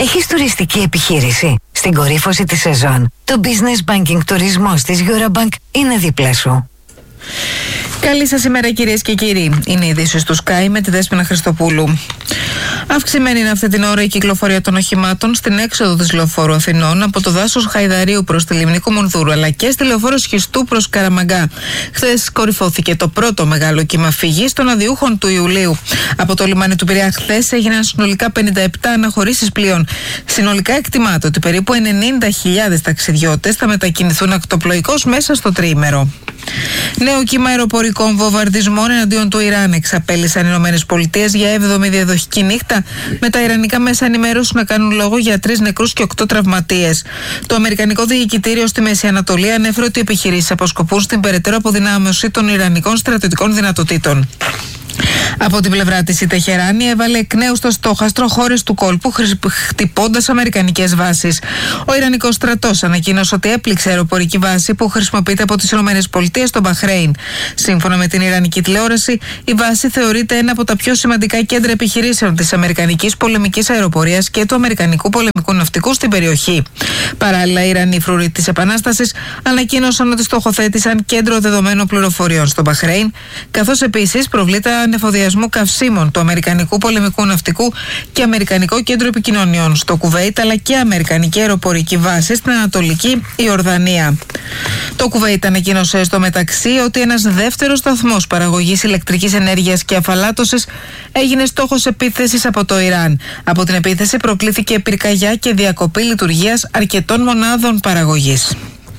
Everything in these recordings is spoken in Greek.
Έχεις τουριστική επιχείρηση? Στην κορύφωση της σεζόν, το Business Banking τουρισμός της Eurobank είναι δίπλα σου. Καλή σας ημέρα, κυρίες και κύριοι. Είναι οι ειδήσεις του Sky με τη Δέσποινα Χριστοπούλου. Αυξημένη είναι αυτή την ώρα η κυκλοφορία των οχημάτων στην έξοδο της Λεωφόρου Αθηνών από το δάσος Χαϊδαρίου προς τη Λιμνή Κουμουνδούρου, αλλά και στη Λεωφόρο Σχιστού προς Καραμαγκά. Χθες κορυφώθηκε το πρώτο μεγάλο κύμα φυγής των αδειούχων του Ιουλίου. Από το λιμάνι του Πειραιά χθες έγιναν συνολικά 57 αναχωρήσεις πλοίων. Συνολικά εκτιμάται ότι περίπου 90.000 ταξιδιώτες θα μετακινηθούν ακτοπλοϊκώς μέσα στο τριήμερο. Νέο κύμα αεροπορικών βομβαρδισμών εναντίον του Ιράν εξαπέλυσαν οι ΗΠΑ για 7η διαδοχική νύχτα, με τα ιρανικά μέσα ενημέρωση να κάνουν λόγο για 3 νεκρούς και 8 τραυματίες. Το Αμερικανικό Διοικητήριο στη Μέση Ανατολή ανέφερε ότι οι επιχειρήσεις αποσκοπούν στην περαιτέρω αποδυνάμωση των ιρανικών στρατιωτικών δυνατοτήτων. Από την πλευρά της, η Τεχεράνη έβαλε εκ νέου στο στόχαστρο χώρες του κόλπου, χτυπώντας αμερικανικές βάσεις. Ο Ιρανικός στρατός ανακοίνωσε ότι έπληξε αεροπορική βάση που χρησιμοποιείται από τις ΗΠΑ στο Μπαχρέιν. Σύμφωνα με την Ιρανική τηλεόραση, η βάση θεωρείται ένα από τα πιο σημαντικά κέντρα επιχειρήσεων της Αμερικανικής πολεμικής αεροπορίας και του Αμερικανικού πολεμικού ναυτικού στην περιοχή. Παράλληλα, οι Ιρανοί φρουροί της Επανάστασης ανακοίνωσαν ότι στοχοθέτησαν κέντρο δεδομένων πληροφοριών στο Μπαχρέιν, καθώς επίσης προβλήτα ανεφοδιασμού καυσίμων του Αμερικανικού πολεμικού ναυτικού και Αμερικανικό κέντρο επικοινωνιών στο Κουβέιτ, αλλά και Αμερικανική αεροπορική βάση στην Ανατολική Ιορδανία. Το Κουβέιτ ανακοίνωσε στο μεταξύ ότι ένας δεύτερος σταθμός παραγωγής ηλεκτρικής ενέργειας και αφαλάτωσης έγινε στόχος επίθεσης από το Ιράν. Από την επίθεση προκλήθηκε πυρκαγιά και διακοπή λειτουργίας αρκετών μονάδων παραγωγής.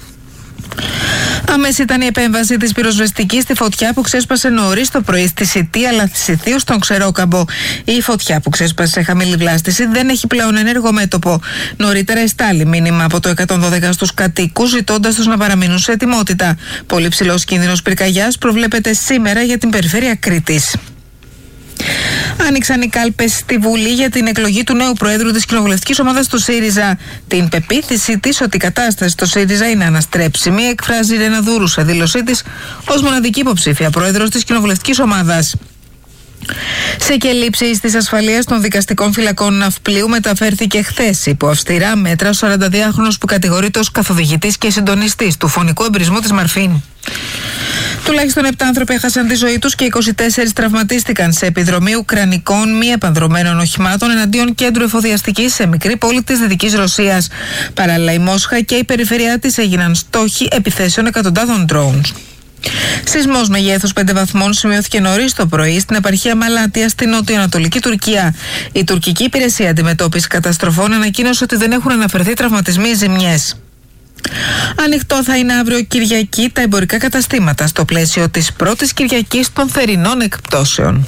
Άμεση ήταν η επέμβαση της πυροσβεστικής στη φωτιά που ξέσπασε νωρίς το πρωί στη Σιτία Λαθσιθίου στον Ξερόκαμπο. Η φωτιά που ξέσπασε σε χαμηλή βλάστηση δεν έχει πλέον ενέργο μέτωπο. Νωρίτερα εστάλει μήνυμα από το 112 στους κατοίκους, ζητώντας τους να παραμείνουν σε ετοιμότητα. Πολύ ψηλός κίνδυνος πυρκαγιάς προβλέπεται σήμερα για την περιφέρεια Κρήτης. Άνοιξαν οι κάλπες στη Βουλή για την εκλογή του νέου Προέδρου της κοινοβουλευτικής ομάδας του ΣΥΡΙΖΑ. Την πεποίθησή της ότι η κατάσταση στο ΣΥΡΙΖΑ είναι αναστρέψιμη εκφράζει η Ρένα Δούρου σε δήλωσή της ως μοναδική υποψήφια πρόεδρος της κοινοβουλευτικής ομάδας. Σε κελύψεις της ασφαλείας των δικαστικών φυλακών Ναυπλίου μεταφέρθηκε χθες υπό αυστηρά μέτρα ο 42χρονος που κατηγορείται ως καθοδηγητής και συντονιστής του φωνικού εμπρισμού της Μαρφίν. Τουλάχιστον 7 άνθρωποι έχασαν τη ζωή τους και 24 τραυματίστηκαν σε επιδρομή ουκρανικών μη επανδρομένων οχημάτων εναντίον κέντρου εφοδιαστικής σε μικρή πόλη της Δυτικής Ρωσίας. Παράλληλα, η Μόσχα και η περιφερειά της έγιναν στόχοι επιθέσεων εκατοντάδων drones. Σεισμός μεγέθους 5 βαθμών σημειώθηκε νωρίς το πρωί στην επαρχία Μαλάτια στη νοτιοανατολική Τουρκία. Η τουρκική υπηρεσία αντιμετώπισης καταστροφών ανακοίνωσε ότι δεν έχουν αναφερθεί τραυματισμοί ή ζημιές. Ανοιχτό θα είναι αύριο Κυριακή τα εμπορικά καταστήματα στο πλαίσιο της πρώτης Κυριακής των θερινών εκπτώσεων.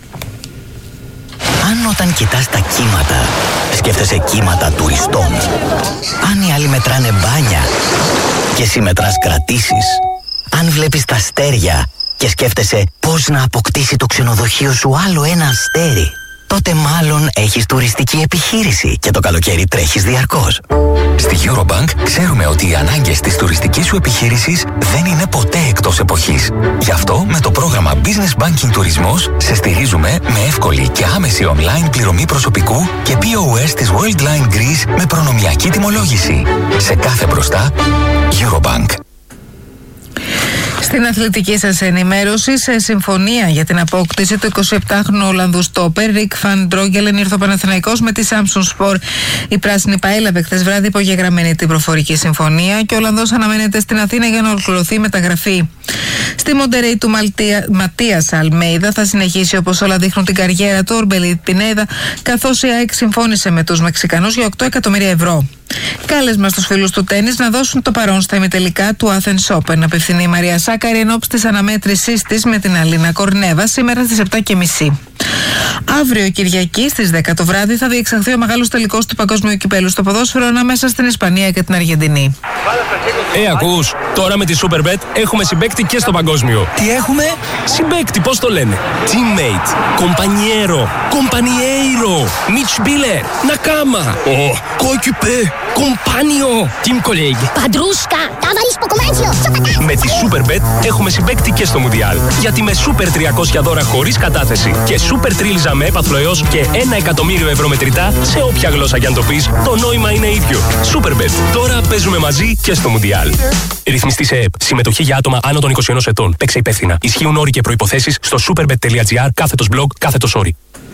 Αν όταν κοιτάς τα κύματα σκέφτεσαι κύματα τουριστών, αν οι άλλοι μετράνε μπάνια και εσύ μετράς κρατήσεις, αν βλέπεις τα αστέρια και σκέφτεσαι πώς να αποκτήσει το ξενοδοχείο σου άλλο ένα αστέρι, τότε μάλλον έχεις τουριστική επιχείρηση και το καλοκαίρι τρέχεις διαρκώς. Στη Eurobank ξέρουμε ότι οι ανάγκες της τουριστικής σου επιχείρησης δεν είναι ποτέ εκτός εποχής. Γι' αυτό με το πρόγραμμα Business Banking Τουρισμός σε στηρίζουμε με εύκολη και άμεση online πληρωμή προσωπικού και POS της Worldline Greece με προνομιακή τιμολόγηση. Σε κάθε μπροστά, Eurobank. Στην αθλητική σας ενημέρωση, σε συμφωνία για την απόκτηση του 27χρονου Ολλανδού στόπερ Ρικ Φαν Ντρόγκελεν ήρθε ο Παναθηναϊκός με τη Samsung Sport. Η πράσινη παέλαβε χθες βράδυ υπογεγραμμένη την προφορική συμφωνία και ο Ολλανδός αναμένεται στην Αθήνα για να ολοκληρωθεί η μεταγραφή. Στη Μοντερέι του Ματίας Αλμέιδα θα συνεχίσει όπως όλα δείχνουν την καριέρα του Ορμπελίτ Πινέδα, καθώς η ΑΕΚ συμφώνησε με τους Μεξικανούς για 8 εκατομμύρια ευρώ. Κάλεσμα στους φίλους του τένις να δώσουν το παρόν στα ημιτελικά του Athens Open. Απευθυνεί η Μαρία Σάκαρη εν ώψη της αναμέτρησής της με την Αλίνα Κορνέβα σήμερα στις 7:30. Αύριο Κυριακή στις 10 το βράδυ θα διεξαχθεί ο μεγάλος τελικός του Παγκόσμιου Κυπέλλου στο ποδόσφαιρο ανάμεσα στην Ισπανία και την Αργεντινή. Ακούς, τώρα με τη Superbet έχουμε συμπαίκτη και στο παγκόσμιο. Τι έχουμε? Συμπαίκτη, πώς το λένε? Teammate, compañero, compañeiro, Mitspieler, Nakama, coéquipier, compagnon, team colleague. Padrushka, товарищ Με τη Superbet έχουμε συμπαίκτη και στο Μουντιάλ. Γιατί με Super 300 δώρα χωρίς κατάθεση και Super Τρίλιζα με έπαθλο έως και 1 εκατομμύριο ευρώ μετρητά σε όποια γλώσσα κι αν το πεις, το νόημα είναι ίδιο. Superbet. Τώρα παίζουμε μαζί και στο Μουντιάλ. Ρυθμιστή σε ΕΕΠ. Συμμετοχή για άτομα άνω των 21 ετών. Παίξε υπεύθυνα. Ισχύουν όροι και προϋποθέσεις στο superbet.gr/blog/sorry.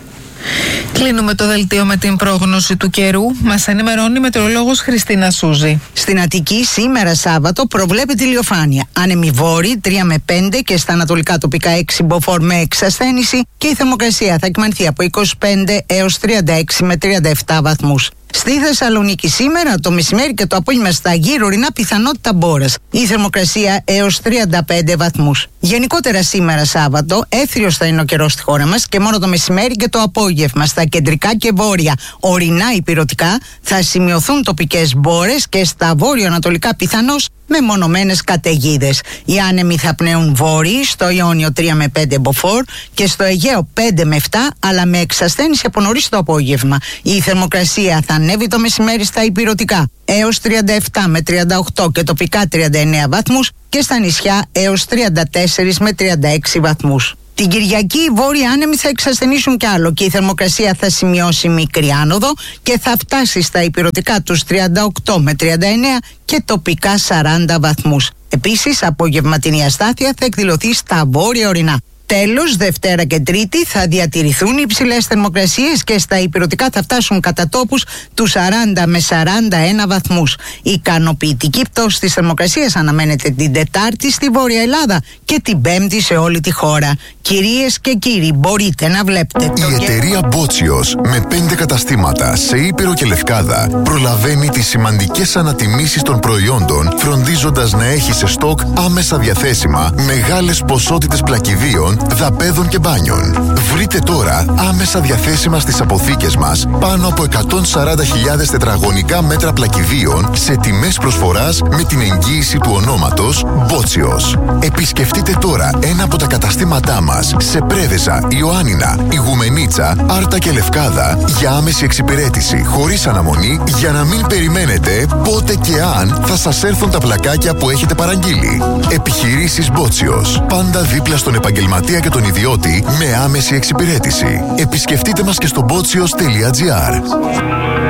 Κλείνουμε το δελτίο με την πρόγνωση του καιρού. Μας ενημερώνει η μετεωρολόγος Χριστίνα Σούζη. Στην Αττική σήμερα Σάββατο προβλέπεται ηλιοφάνεια. Άνεμοι βόρειοι 3 με 5 και στα ανατολικά τοπικά 6 μποφόρ με εξασθένηση και η θερμοκρασία θα εκμανθεί από 25 έως 36 με 37 βαθμούς. Στη Θεσσαλονίκη σήμερα το μεσημέρι και το απόγευμα στα γύρω ορεινά πιθανότητα μπόρας. Η θερμοκρασία έως 35 βαθμούς. Γενικότερα σήμερα Σάββατο έθριος θα είναι ο καιρός στη χώρα μας και μόνο το μεσημέρι και το απόγευμα στα κεντρικά και βόρεια ορεινά υπηρετικά θα σημειωθούν τοπικές μπόρες και στα βόρειο-ανατολικά πιθανώς με μονομένες καταιγίδες. Οι άνεμοι θα πνέουν βόρειοι στο Ιόνιο 3 με 5 μποφόρ και στο Αιγαίο 5 με 7 αλλά με εξασθένηση από νωρίς το απόγευμα. Η θερμοκρασία θα ανέβει το μεσημέρι στα υπηρετικά έως 37 με 38 και τοπικά 39 βαθμούς και στα νησιά έως 34 με 36 βαθμούς. Την Κυριακή οι βόρειοι άνεμοι θα εξασθενήσουν κι άλλο και η θερμοκρασία θα σημειώσει μικρή άνοδο και θα φτάσει στα υπηρετικά τους 38 με 39 και τοπικά 40 βαθμούς. Επίσης, απογευματινή αστάθεια θα εκδηλωθεί στα βόρεια ορεινά. Τέλος, Δευτέρα και Τρίτη θα διατηρηθούν υψηλές θερμοκρασίες και στα υπηρετικά θα φτάσουν κατά τόπους τους 40 με 41 βαθμούς. Η ικανοποιητική πτώση της θερμοκρασίας αναμένεται την Τετάρτη στη Βόρεια Ελλάδα και την Πέμπτη σε όλη τη χώρα. Κυρίες και κύριοι, μπορείτε να βλέπετε Η εταιρεία Μπότσιος με 5 καταστήματα σε Ήπειρο και Λευκάδα προλαβαίνει τις σημαντικές ανατιμήσεις των προϊόντων, φροντίζοντας να έχει σε στόκ άμεσα διαθέσιμα μεγάλες ποσότητες πλακιδίων, δαπέδων και μπάνιων. Βρείτε τώρα άμεσα διαθέσιμα στις αποθήκες μας πάνω από 140.000 τετραγωνικά μέτρα πλακιδίων σε τιμές προσφοράς με την εγγύηση του ονόματος Μπότσιος. Επισκεφτείτε τώρα ένα από τα καταστήματά μας σε Πρέβεζα, Ιωάννινα, Ιγουμενίτσα, Άρτα και Λευκάδα για άμεση εξυπηρέτηση χωρίς αναμονή για να μην περιμένετε πότε και αν θα σας έρθουν τα πλακάκια που έχετε παραγγείλει. Επιχειρήσεις Μπότσιος. Πάντα δίπλα στον επαγγελματία και τον ιδιώτη με άμεση εξυπηρέτηση. Επισκεφτείτε μας και στο botsios.gr.